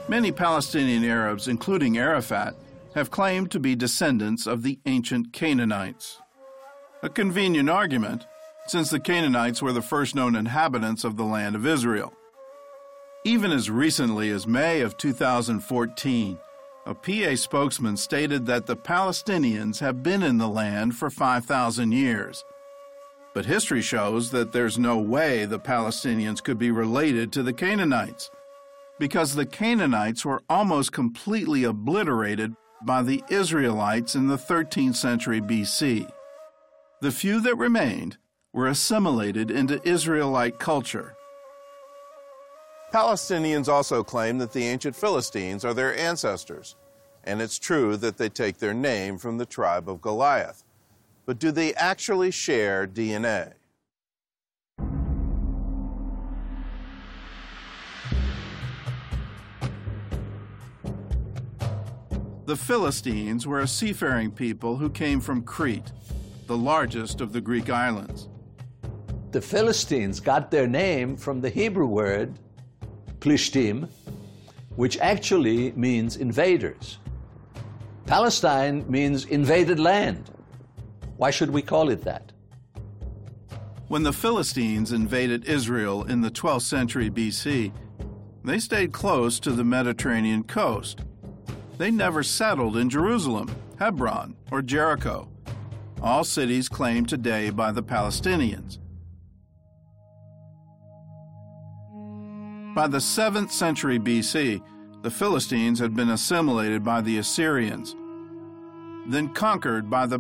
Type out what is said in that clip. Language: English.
Many Palestinian Arabs, including Arafat, have claimed to be descendants of the ancient Canaanites. A convenient argument, since the Canaanites were the first known inhabitants of the land of Israel. Even as recently as May of 2014, a PA spokesman stated that the Palestinians have been in the land for 5,000 years. But history shows that there's no way the Palestinians could be related to the Canaanites, because the Canaanites were almost completely obliterated by the Israelites in the 13th century BC. The few that remained were assimilated into Israelite culture. Palestinians also claim that the ancient Philistines are their ancestors, and it's true that they take their name from the tribe of Goliath. But do they actually share DNA? The Philistines were a seafaring people who came from Crete, the largest of the Greek islands. The Philistines got their name from the Hebrew word Plishtim, which actually means invaders. Palestine means invaded land. Why should we call it that? When the Philistines invaded Israel in the 12th century BC, they stayed close to the Mediterranean coast. They never settled in Jerusalem, Hebron, or Jericho, all cities claimed today by the Palestinians. By the 7th century BC, the Philistines had been assimilated by the Assyrians, then conquered by the